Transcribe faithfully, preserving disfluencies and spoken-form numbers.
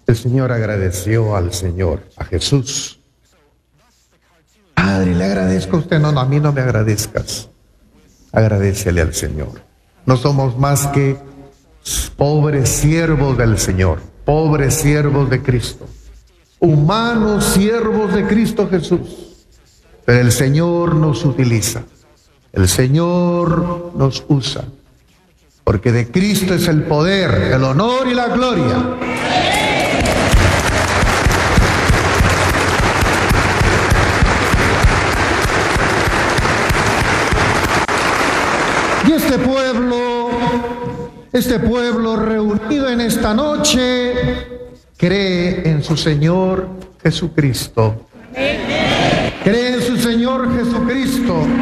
El Señor agradeció al Señor, a Jesús. Padre, le agradezco a usted. No, no, a mí no me agradezcas. Agradécele al Señor. No somos más que pobres siervos del Señor, pobres siervos de Cristo, humanos siervos de Cristo Jesús. Pero el Señor nos utiliza, el Señor nos usa, porque de Cristo es el poder, el honor y la gloria. Y este pueblo, este pueblo reunido en esta noche, cree en su Señor Jesucristo. Cree en su Señor Jesucristo.